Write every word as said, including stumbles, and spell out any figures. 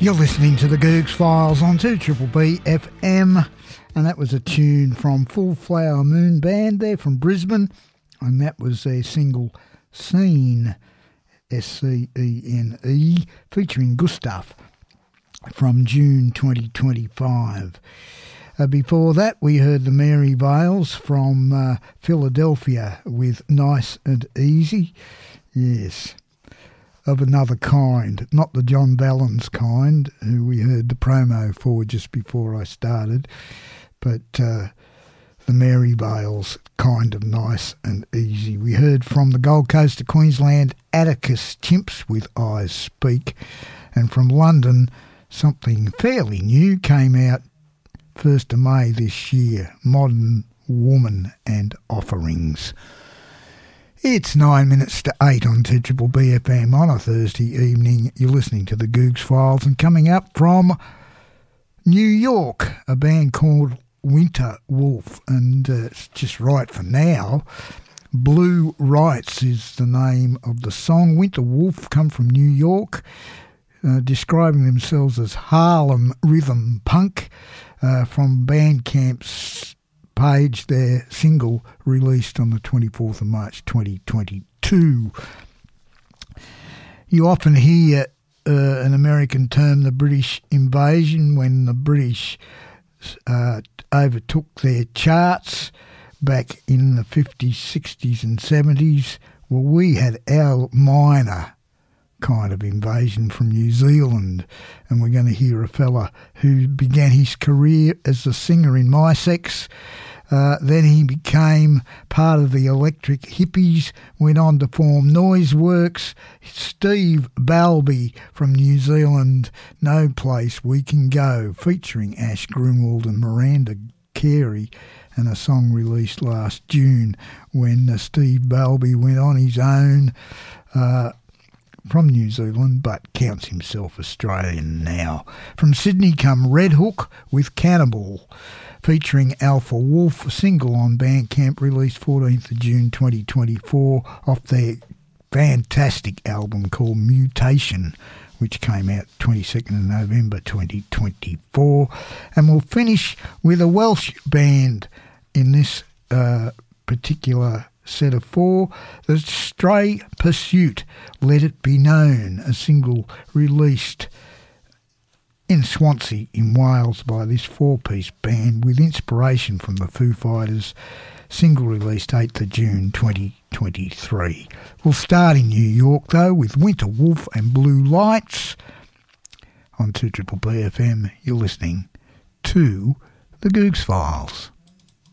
You're listening to the Googs Files on two B B F M, and that was a tune from Full Flower Moon Band there from Brisbane, and that was their single Scene, S C E N E, featuring Gustav from June twenty twenty-five. Uh, before that, we heard the Mary Vales from uh, Philadelphia with Nice and Easy. Yes. Of another kind, not the John Valens kind, who we heard the promo for just before I started, but uh, the Mary Vales kind of nice and easy. We heard from the Gold Coast of Queensland, Atticus Chimps with Eyes Speak, and from London, something fairly new came out first of May this year, Modern Woman and Offerings. It's nine minutes to eight on two B B F M on a Thursday evening. You're listening to the Googs Files, and coming up from New York, a band called Winter Wolf, and uh, it's just right for now. Blue Rights is the name of the song. Winter Wolf come from New York, uh, describing themselves as Harlem Rhythm Punk, uh, from Bandcamp's page, their single released on the twenty-fourth of March twenty twenty-two. You often hear uh, an American term, the British invasion, when the British uh, overtook their charts back in the fifties, sixties and seventies. Well, we had our minor kind of invasion from New Zealand, and we're going to hear a fella who began his career as a singer in My Sex. Uh, then he became part of the Electric Hippies, went on to form Noiseworks. Steve Balby from New Zealand, No Place We Can Go, featuring Ash Grunwald and Miranda Carey, and a song released last June when uh, Steve Balby went on his own, uh, from New Zealand, but counts himself Australian now. From Sydney come Red Hook with Cannibal, featuring Alpha Wolf, a single on Bandcamp, released fourteenth of June twenty twenty-four off their fantastic album called Mutation, which came out twenty-second of November twenty twenty-four. And we'll finish with a Welsh band in this uh, particular set of four, The Stray Pursuit, Let It Be Known, a single released in Swansea in Wales by this four-piece band with inspiration from the Foo Fighters, single released eighth of June twenty twenty-three. We'll start in New York though with Winter Wolf and Blue Lights on two B B F M. You're listening to the Googs Files.